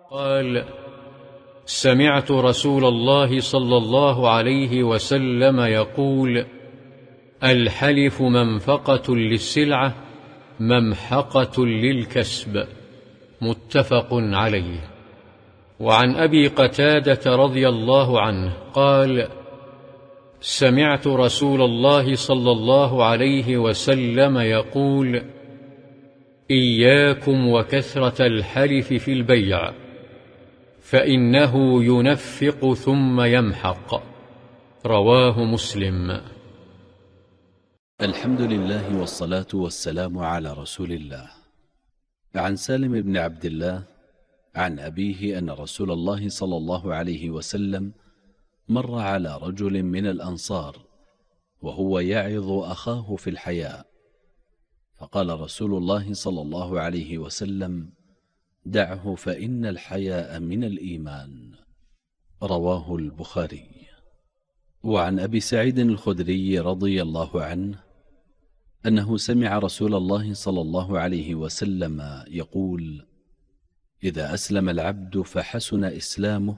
قال: سمعت رسول الله صلى الله عليه وسلم يقول: الحلف منفقة للسلعة ممحقة للكسب. متفق عليه. وعن أبي قتادة رضي الله عنه قال: سمعت رسول الله صلى الله عليه وسلم يقول: إياكم وكثرة الحلف في البيع، فإنه ينفق ثم يمحق. رواه مسلم. الحمد لله والصلاة والسلام على رسول الله. عن سالم بن عبد الله عن أبيه أن رسول الله صلى الله عليه وسلم مر على رجل من الأنصار وهو يعظ أخاه في الحياء، فقال رسول الله صلى الله عليه وسلم: دعه فإن الحياء من الإيمان. رواه البخاري. وعن أبي سعيد الخدري رضي الله عنه أنه سمع رسول الله صلى الله عليه وسلم يقول: إذا أسلم العبد فحسن إسلامه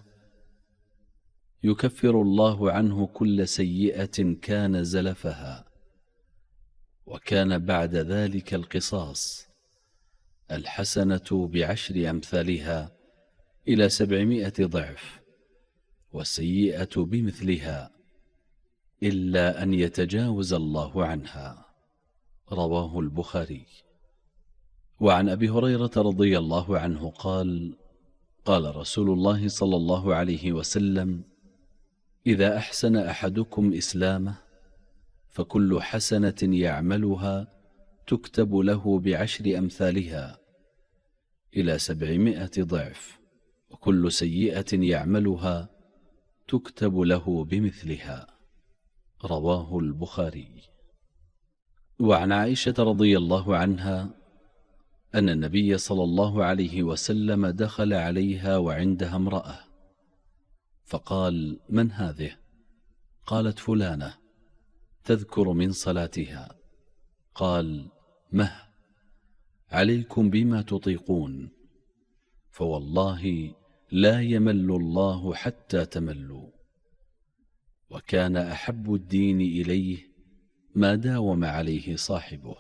يكفر الله عنه كل سيئة كان زلفها، وكان بعد ذلك القصاص، الحسنة بعشر أمثالها إلى 700 ضعف، والسيئة بمثلها إلا أن يتجاوز الله عنها. رواه البخاري. وعن أبي هريرة رضي الله عنه قال: قال رسول الله صلى الله عليه وسلم: إذا أحسن أحدكم إسلامه فكل حسنة يعملها تكتب له بعشر أمثالها إلى 700 ضعف، وكل سيئة يعملها تكتب له بمثلها. رواه البخاري. وعن عائشة رضي الله عنها أن النبي صلى الله عليه وسلم دخل عليها وعندها امرأة، فقال: من هذه؟ قالت: فلانة، تذكر من صلاتها. قال: مه، عليكم بما تطيقون، فوالله لا يمل الله حتى تملوا. وكان أحب الدين إليه ما داوم عليه صاحبه.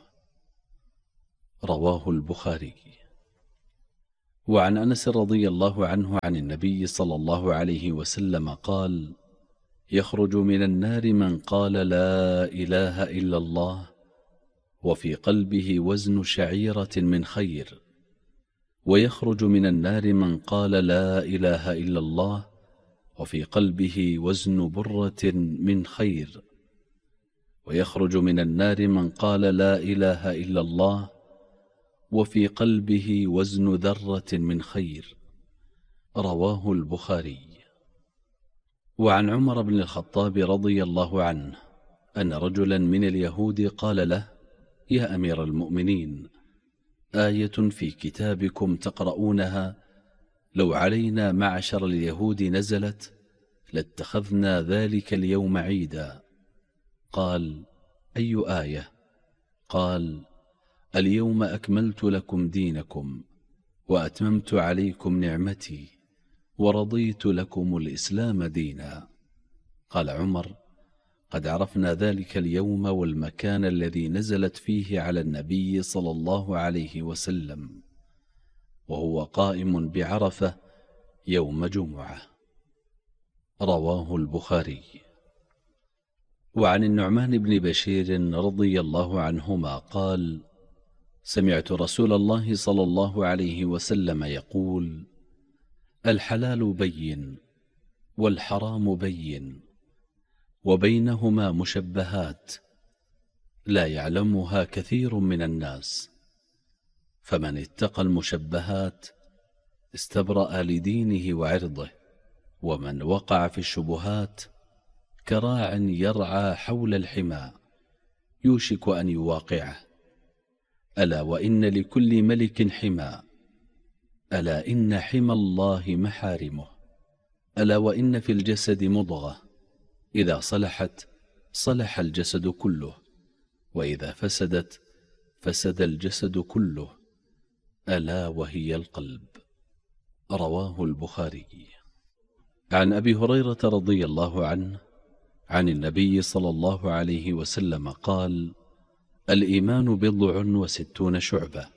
رواه البخاري. وعن أنس رضي الله عنه عن النبي صلى الله عليه وسلم قال: يخرج من النار من قال لا إله إلا الله وفي قلبه وزن شعيرة من خير، ويخرج من النار من قال لا إله إلا الله وفي قلبه وزن برة من خير، ويخرج من النار من قال لا إله إلا الله وفي قلبه وزن ذرة من خير. رواه البخاري. وعن عمر بن الخطاب رضي الله عنه أن رجلا من اليهود قال له: يا أمير المؤمنين، آية في كتابكم تقرؤونها لو علينا معشر اليهود نزلت لاتخذنا ذلك اليوم عيدا. قال: أي آية؟ قال: اليوم أكملت لكم دينكم وأتممت عليكم نعمتي ورضيت لكم الإسلام دينا. قال عمر: قد عرفنا ذلك اليوم والمكان الذي نزلت فيه على النبي صلى الله عليه وسلم، وهو قائم بعرفة يوم جمعة. رواه البخاري. وعن النعمان بن بشير رضي الله عنهما قال: سمعت رسول الله صلى الله عليه وسلم يقول: الحلال بين والحرام بين وبينهما مشبهات لا يعلمها كثير من الناس، فمن اتقى المشبهات استبرأ لدينه وعرضه، ومن وقع في الشبهات كراع يرعى حول الحمى يوشك أن يواقعه. ألا وإن لكل ملك حمى، ألا إن حمى الله محارمه. ألا وإن في الجسد مضغة إذا صلحت صلح الجسد كله، وإذا فسدت فسد الجسد كله، ألا وهي القلب. رواه البخاري. عن أبي هريرة رضي الله عنه عن النبي صلى الله عليه وسلم قال: الإيمان 60 شعبة،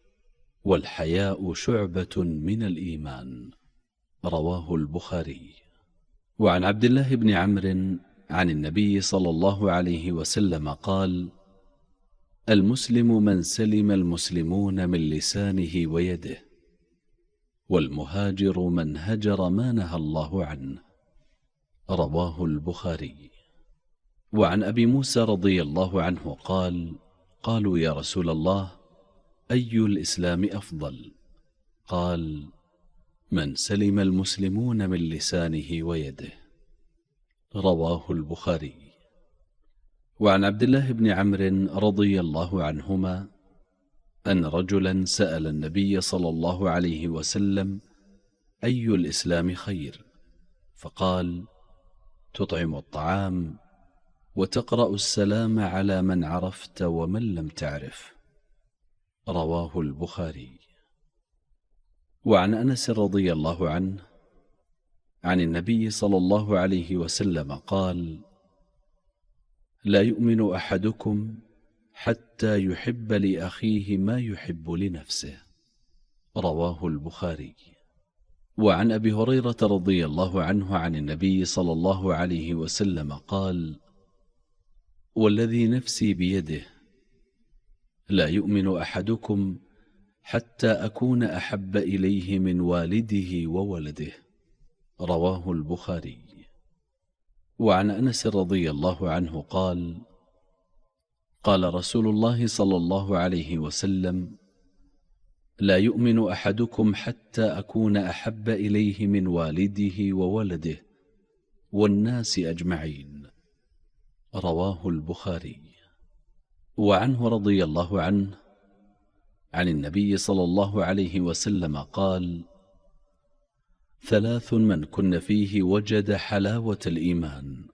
والحياء شعبة من الإيمان. رواه البخاري. وعن عبد الله بن عمرو عن النبي صلى الله عليه وسلم قال: المسلم من سلم المسلمون من لسانه ويده، والمهاجر من هجر ما نهى الله عنه. رواه البخاري. وعن أبي موسى رضي الله عنه قال: قالوا يا رسول الله، أي الإسلام أفضل؟ قال: من سلم المسلمون من لسانه ويده. رواه البخاري. وعن عبد الله بن عمرو رضي الله عنهما أن رجلا سأل النبي صلى الله عليه وسلم: أي الإسلام خير؟ فقال: تطعم الطعام، وتقرأ السلام على من عرفت ومن لم تعرف. رواه البخاري. وعن أنس رضي الله عنه عن النبي صلى الله عليه وسلم قال: لا يؤمن أحدكم حتى يحب لأخيه ما يحب لنفسه. رواه البخاري. وعن أبي هريرة رضي الله عنه عن النبي صلى الله عليه وسلم قال: والذي نفسي بيده لا يؤمن أحدكم حتى أكون أحب إليه من والده وولده. رواه البخاري. وعن أنس رضي الله عنه قال: قال رسول الله صلى الله عليه وسلم: لا يؤمن أحدكم حتى أكون أحب إليه من والده وولده والناس أجمعين. رواه البخاري. وعنه رضي الله عنه عن النبي صلى الله عليه وسلم قال: ثلاث من كن فيه وجد حلاوة الإيمان: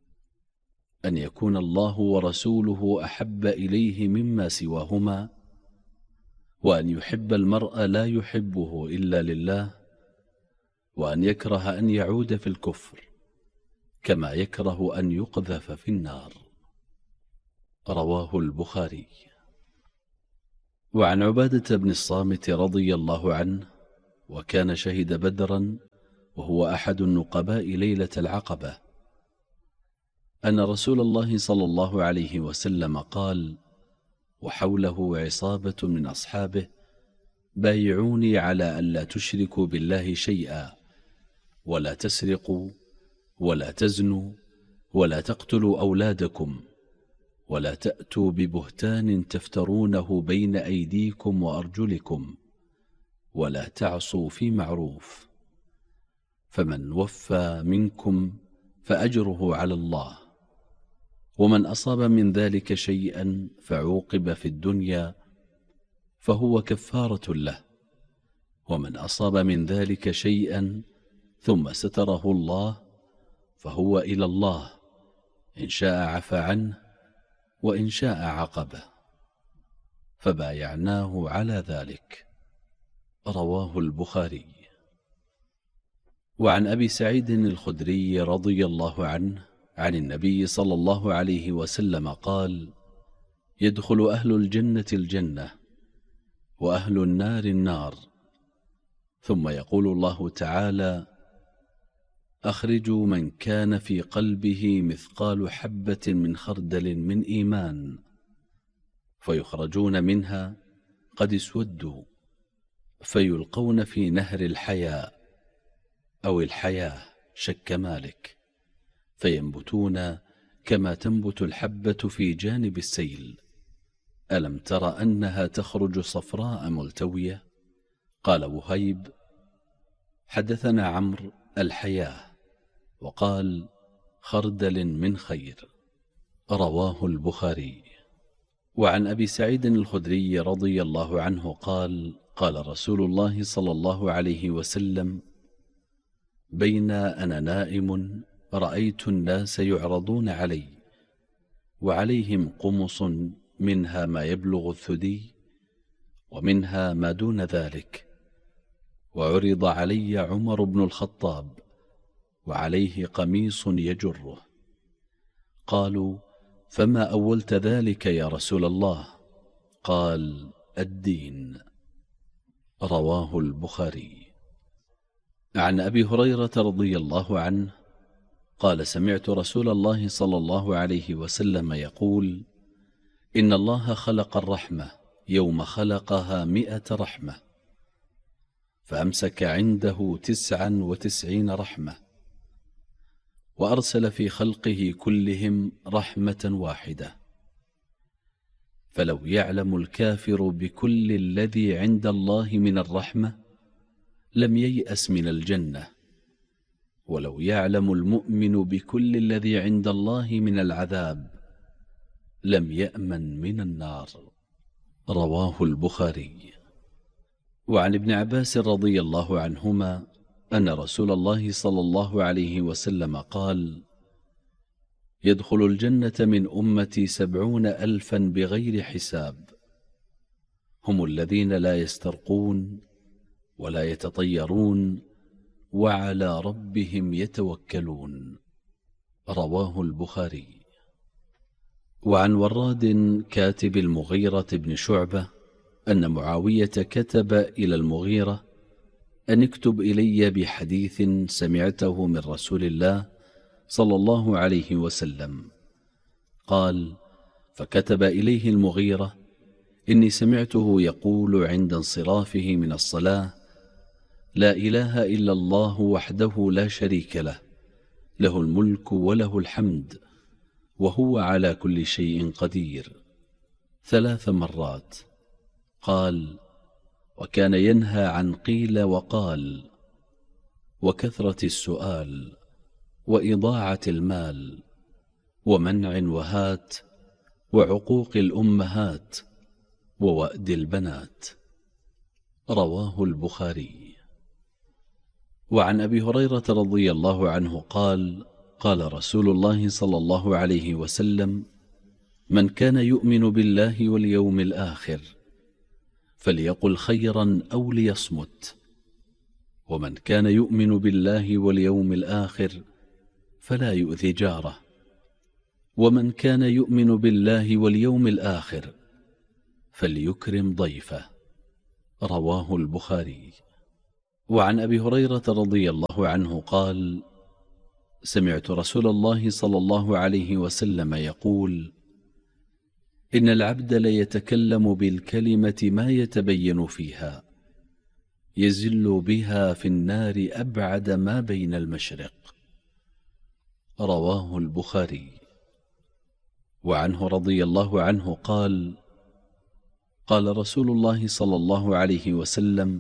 أن يكون الله ورسوله أحب إليه مما سواهما، وأن يحب المرء لا يحبه إلا لله، وأن يكره أن يعود في الكفر كما يكره أن يقذف في النار. رواه البخاري. وعن عبادة بن الصامت رضي الله عنه، وكان شهد بدرا وهو أحد النقباء ليلة العقبة، أن رسول الله صلى الله عليه وسلم قال وحوله عصابة من أصحابه: بايعوني على ألا تشركوا بالله شيئا، ولا تسرقوا، ولا تزنوا، ولا تقتلوا أولادكم، ولا تأتوا ببهتان تفترونه بين أيديكم وأرجلكم، ولا تعصوا في معروف. فمن وفى منكم فأجره على الله، ومن أصاب من ذلك شيئا فعوقب في الدنيا فهو كفارة له، ومن أصاب من ذلك شيئا ثم ستره الله فهو إلى الله، إن شاء عفى عنه وإن شاء عاقبه. فبايعناه على ذلك. رواه البخاري. وعن أبي سعيد الخدري رضي الله عنه عن النبي صلى الله عليه وسلم قال: يدخل أهل الجنة الجنة، وأهل النار النار، ثم يقول الله تعالى: أخرجوا من كان في قلبه مثقال حبة من خردل من إيمان، فيخرجون منها قد اسودوا، فيلقون في نهر الحياء أو الحياة، شك مالك، فينبتون كما تنبت الحبة في جانب السيل. ألم تر أنها تخرج صفراء ملتوية؟ قال وهيب: حدثنا عمرو الحياة، وقال: خردل من خير. رواه البخاري. وعن أبي سعيد الخدري رضي الله عنه قال: قال رسول الله صلى الله عليه وسلم: بين أنا نائم رأيت الناس يعرضون علي، وعليهم قمص منها ما يبلغ الثدي، ومنها ما دون ذلك، وعرض علي عمر بن الخطاب وعليه قميص يجره. قالوا: فما أولت ذلك يا رسول الله؟ قال: الدين. رواه البخاري. عن أبي هريرة رضي الله عنه قال: سمعت رسول الله صلى الله عليه وسلم يقول: إن الله خلق الرحمة يوم خلقها 100 رحمة، فأمسك عنده 99 رحمة، وأرسل في خلقه كلهم رحمة واحدة. فلو يعلم الكافر بكل الذي عند الله من الرحمة لم ييأس من الجنة، ولو يعلم المؤمن بكل الذي عند الله من العذاب لم يأمن من النار. رواه البخاري. وعن ابن عباس رضي الله عنهما أن رسول الله صلى الله عليه وسلم قال: يدخل الجنة من أمتي 70,000 بغير حساب، هم الذين لا يسترقون ولا يتطيرون وعلى ربهم يتوكلون. رواه البخاري. وعن وراد كاتب المغيرة بن شعبة أن معاوية كتب إلى المغيرة أن اكتب إلي بحديث سمعته من رسول الله صلى الله عليه وسلم. قال: فكتب إليه المغيرة: إني سمعته يقول عند انصرافه من الصلاة: لا إله إلا الله وحده لا شريك له، له الملك وله الحمد وهو على كل شيء قدير، 3 مرات. قال: وكان ينهى عن قيل وقال، وكثرة السؤال، وإضاعة المال، ومنع وهات، وعقوق الأمهات، ووأد البنات. رواه البخاري. وعن أبي هريرة رضي الله عنه قال: قال رسول الله صلى الله عليه وسلم: من كان يؤمن بالله واليوم الآخر فليقل خيرا أو ليصمت، ومن كان يؤمن بالله واليوم الآخر فلا يؤذي جاره، ومن كان يؤمن بالله واليوم الآخر فليكرم ضيفه. رواه البخاري. وعن أبي هريرة رضي الله عنه قال: سمعت رسول الله صلى الله عليه وسلم يقول: إن العبد ليتكلم بالكلمة ما يتبين فيها، يزل بها في النار أبعد ما بين المشرق. رواه البخاري. وعنه رضي الله عنه قال: قال رسول الله صلى الله عليه وسلم: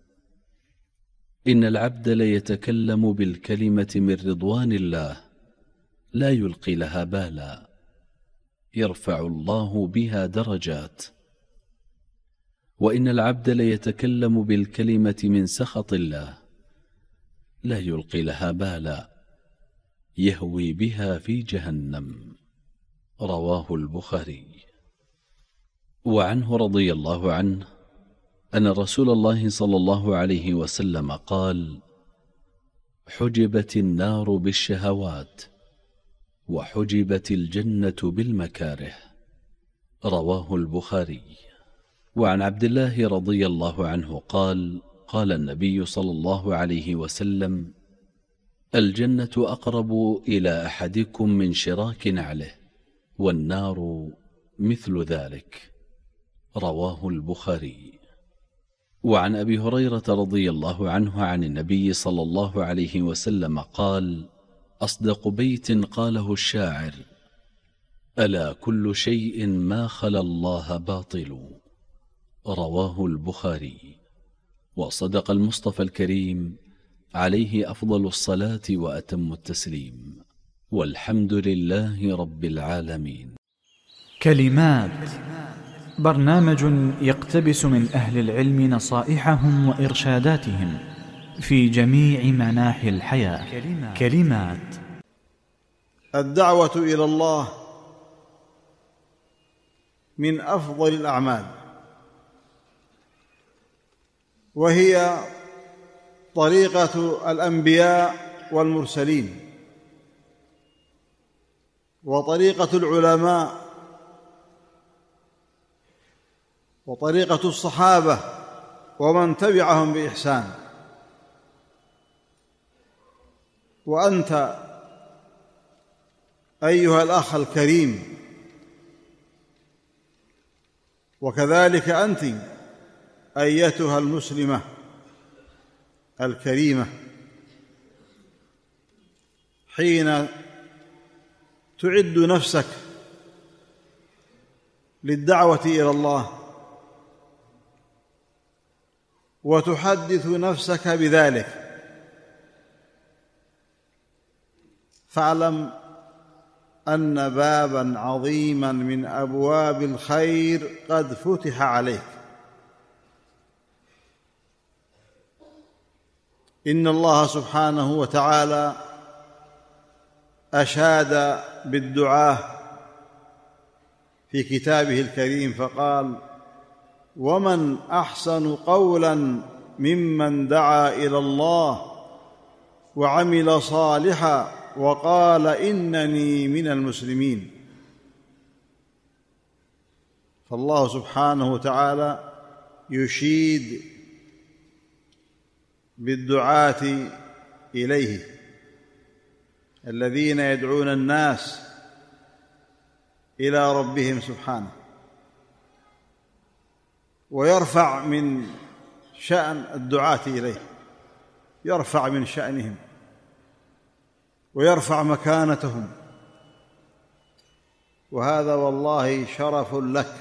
إن العبد ليتكلم بالكلمة من رضوان الله لا يلقي لها بالا، يرفع الله بها درجات. وإن العبد ليتكلم بالكلمة من سخط الله لا يلقي لها بالا، يهوي بها في جهنم. رواه البخاري. وعنه رضي الله عنه أن رسول الله صلى الله عليه وسلم قال: حجبت النار بالشهوات، وحجبت الجنة بالمكاره. رواه البخاري. وعن عبد الله رضي الله عنه قال: قال النبي صلى الله عليه وسلم: الجنة أقرب إلى أحدكم من شراك نعله، والنار مثل ذلك. رواه البخاري. وعن أبي هريرة رضي الله عنه عن النبي صلى الله عليه وسلم قال: أصدق بيت قاله الشاعر: ألا كل شيء ما خلا الله باطل. رواه البخاري. وصدق المصطفى الكريم عليه أفضل الصلاة وأتم التسليم، والحمد لله رب العالمين. كلمات، برنامج يقتبس من أهل العلم نصائحهم وإرشاداتهم في جميع مناحي الحياة. كلمات. الدعوة إلى الله من أفضل الأعمال، وهي طريقة الأنبياء والمرسلين وطريقة العلماء وطريقة الصحابة ومن تبعهم بإحسان. وأنت أيها الأخ الكريم وكذلك أنت أيتها المسلمة الكريمة حين تعد نفسك للدعوة إلى الله وتحدث نفسك بذلك، فاعلم أن بابا عظيما من أبواب الخير قد فتح عليك. إن الله سبحانه وتعالى أشاد بالدعاة في كتابه الكريم فقال: ومن أحسن قولا ممن دعا إلى الله وعمل صالحا وقال إنني من المسلمين. فالله سبحانه وتعالى يشيد بالدعاة إليه الذين يدعون الناس إلى ربهم سبحانه، ويرفع من شأن الدعاة إليه، يرفع من شأنهم ويرفع مكانتهم، وهذا والله شرف لك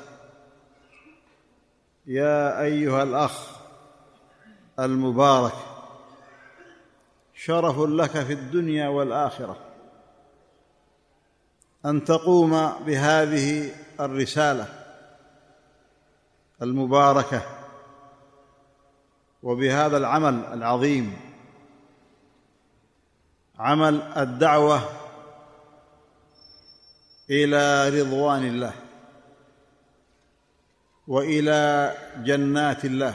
يا أيها الأخ المبارك، شرف لك في الدنيا والآخرة أن تقوم بهذه الرسالة المباركة وبهذا العمل العظيم، عمل الدعوة إلى رضوان الله وإلى جنات الله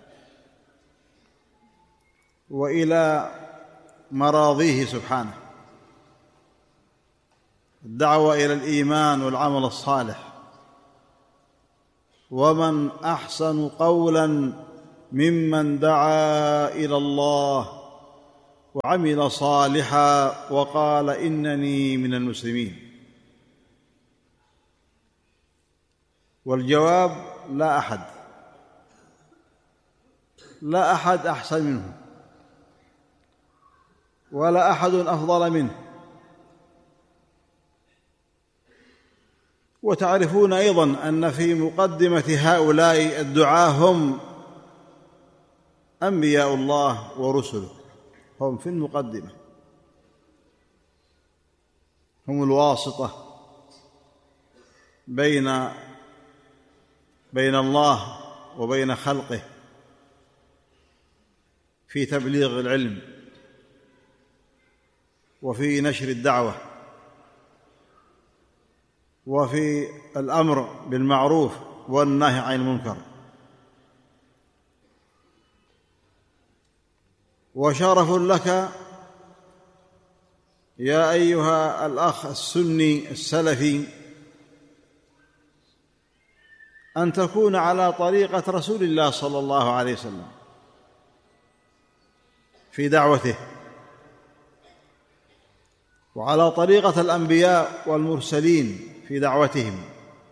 وإلى مراضيه سبحانه، الدعوة إلى الإيمان والعمل الصالح. ومن أحسن قولا ممن دعا إلى الله وعمل صالحا وقال إنني من المسلمين. والجواب: لا أحد أحسن منه ولا أحد أفضل منه. وتعرفون أيضا أن في مقدمة هؤلاء الدعاة هم أنبياء الله ورسله، هم في المقدمة، هم الواسطة بين الله وبين خلقه في تبليغ العلم وفي نشر الدعوة وفي الأمر بالمعروف والنهي عن المنكر. وشرف لك يا أيها الأخ السني السلفي أن تكون على طريقة رسول الله صلى الله عليه وسلم في دعوته، وعلى طريقة الأنبياء والمرسلين في دعوتهم.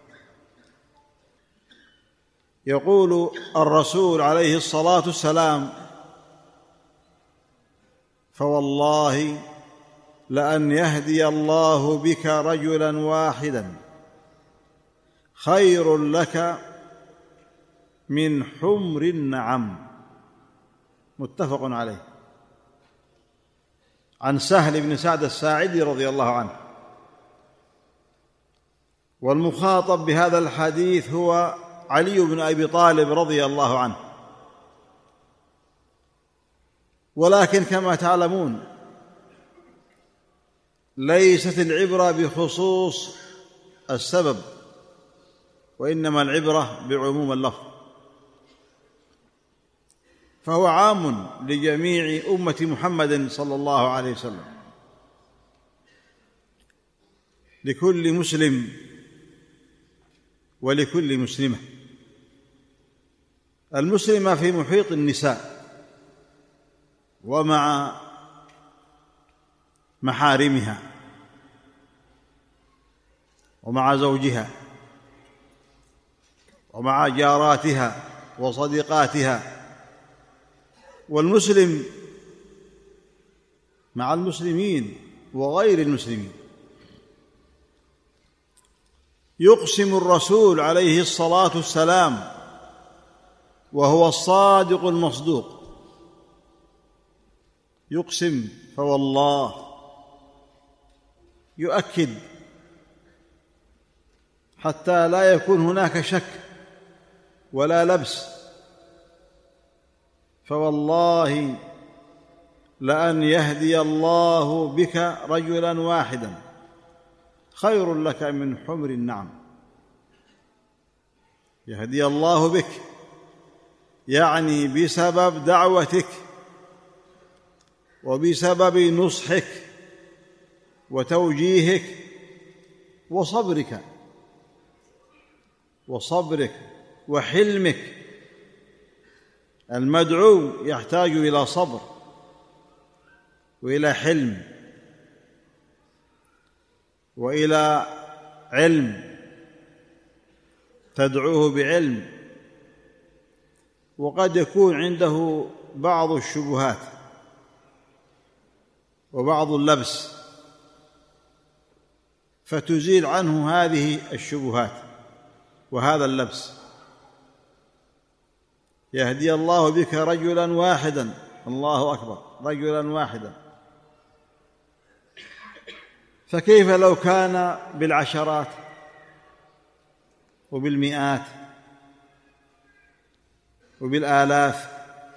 يقول الرسول عليه الصلاة والسلام: فوالله لأن يهدي الله بك رجلا واحدا خير لك من حمر النعم. متفق عليه. عن سهل بن سعد الساعدي رضي الله عنه. والمخاطب بهذا الحديث هو علي بن أبي طالب رضي الله عنه. ولكن كما تعلمون ليست العبرة بخصوص السبب، وإنما العبرة بعموم اللفظ. فهو عام لجميع أمة محمد صلى الله عليه وسلم، لكل مسلم ولكل مسلمة. المسلمة في محيط النساء ومع محارمها ومع زوجها ومع جاراتها وصديقاتها، والمسلم مع المسلمين وغير المسلمين. يقسم الرسول عليه الصلاة والسلام وهو الصادق المصدوق، يقسم فوالله، يؤكد حتى لا يكون هناك شك ولا لبس، فوالله لأن يهدي الله بك رجلا واحدا خير لك من حمر النعم. يهدي الله بك يعني بسبب دعوتك وبسبب نصحك وتوجيهك وصبرك وحلمك. المدعو يحتاج إلى صبر وإلى حلم وإلى علم، تدعوه بعلم، وقد يكون عنده بعض الشبهات وبعض اللبس، فتزيل عنه هذه الشبهات وهذا اللبس. يهدي الله بك رجلا واحدا، الله أكبر، رجلا واحدا، فكيف لو كان بالعشرات وبالمئات وبالآلاف؟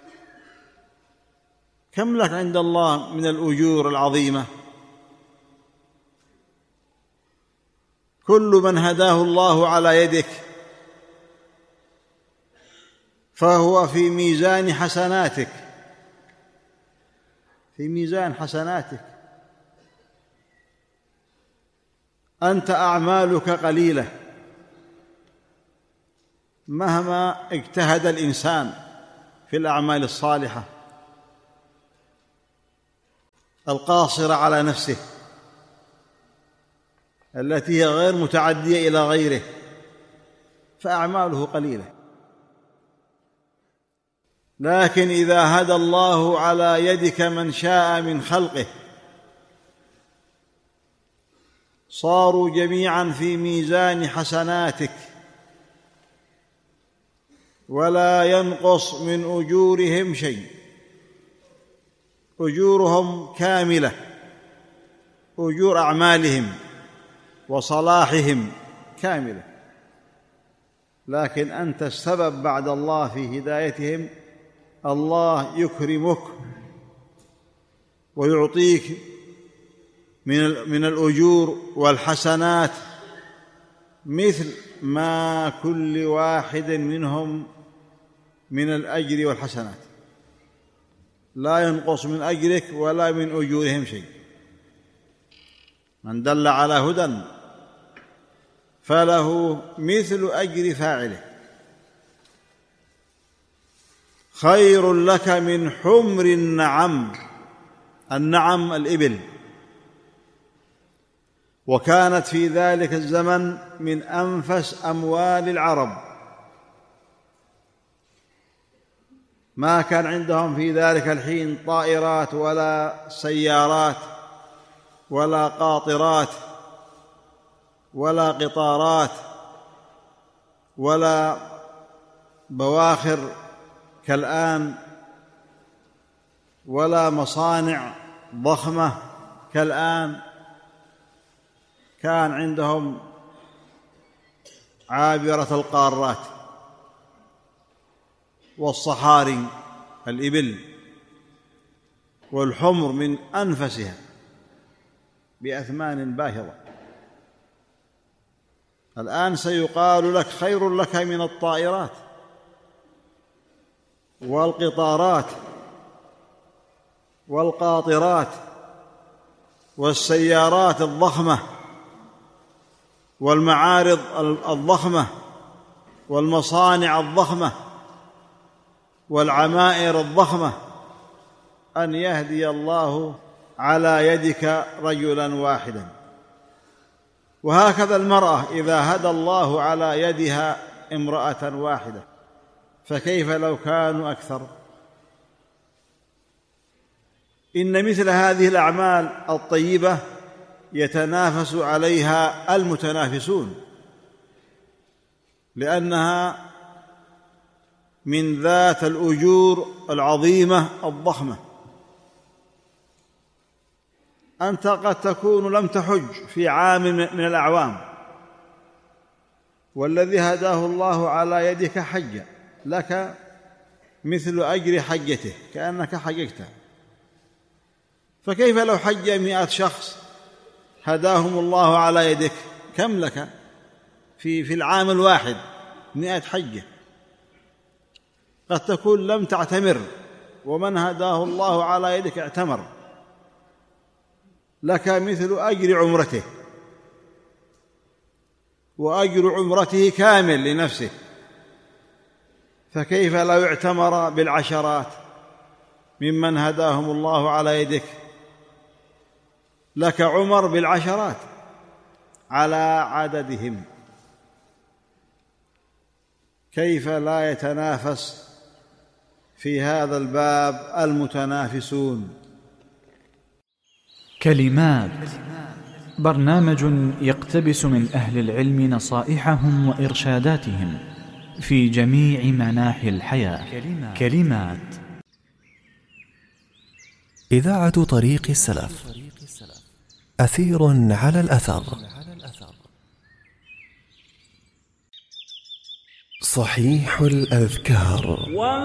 كم لك عند الله من الأجور العظيمة؟ كل من هداه الله على يدك فهو في ميزان حسناتك، في ميزان حسناتك. أنت أعمالك قليلة مهما اجتهد الإنسان في الأعمال الصالحة القاصرة على نفسه التي هي غير متعدية إلى غيره، فأعماله قليلة. لكن إذا هدى الله على يدك من شاء من خلقه صاروا جميعا في ميزان حسناتك، ولا ينقص من أجورهم شيء، أجورهم كاملة، أجور أعمالهم وصلاحهم كاملة. لكن أنت السبب بعد الله في هدايتهم، الله يكرمك ويعطيك من الأجور والحسنات مثل ما كل واحد منهم من الأجر والحسنات، لا ينقص من أجرك ولا من أجورهم شيء. من دل على هدى فله مثل أجر فاعله، خير لك من حمر النعم. النعم الإبل، وكانت في ذلك الزمن من أنفس أموال العرب، ما كان عندهم في ذلك الحين طائرات ولا سيارات ولا قاطرات ولا قطارات ولا بواخر كالآن ولا مصانع ضخمة كالآن. كان عندهم عابرة القارات والصحاري الإبل، والحمر من أنفسها بأثمان باهظة. الآن سيقال لك خير لك من الطائرات والقطارات والقاطرات والسيارات الضخمة والمعارض الضخمة والمصانع الضخمة والعمائر الضخمة، أن يهدي الله على يدك رجلا واحدا. وهكذا المرأة إذا هدى الله على يدها امرأة واحدة، فكيف لو كانوا أكثر؟ إن مثل هذه الأعمال الطيبة يتنافس عليها المتنافسون، لأنها من ذات الأجور العظيمة الضخمة. أنت قد تكون لم تحج في عام من الأعوام، والذي هداه الله على يدك حج لك مثل أجر حجته، كأنك حججته. فكيف لو حج 100 شخص هداهم الله على يدك؟ كم لك في العام الواحد 100 حجة؟ قد تكون لم تعتمر، ومن هداه الله على يدك اعتمر، لك مثل أجر عمرته، وأجر عمرته كامل لنفسه. فكيف لو اعتمر بالعشرات ممن هداهم الله على يدك؟ لك عمر بالعشرات على عددهم. كيف لا يتنافس في هذا الباب المتنافسون؟ كلمات، برنامج يقتبس من أهل العلم نصائحهم وإرشاداتهم في جميع مناحي الحياة. كلمات. إذاعة طريق السلف، أثير على الأثر. صحيح الأذكار.